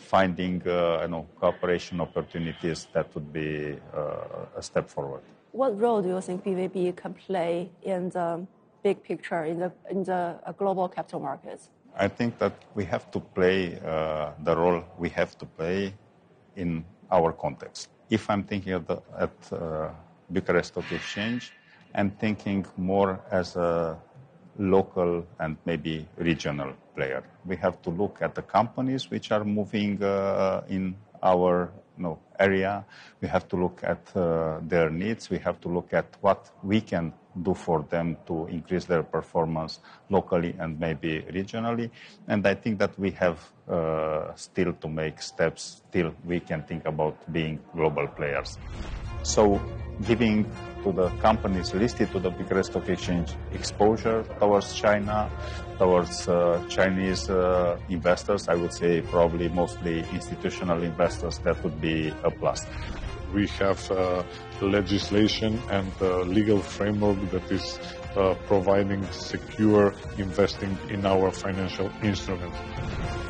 finding cooperation opportunities, that would be a step forward. What role do you think BVB can play in the big picture in the global capital markets? I think that we have to play the role we have to play in our context. If I'm thinking at Bucharest Stock Exchange, I'm thinking more as a local and maybe regional player. We have to look at the companies which are moving in our area. We have to look at their needs. We have to look at what we can do for them to increase their performance locally and maybe regionally. And I think that we have still to make steps. Still, we can think about being global players. So giving to the companies listed to the Bucharest Stock Exchange exposure towards China, towards Chinese investors, I would say probably mostly institutional investors, that would be a plus. We have legislation and legal framework that is providing secure investing in our financial instruments.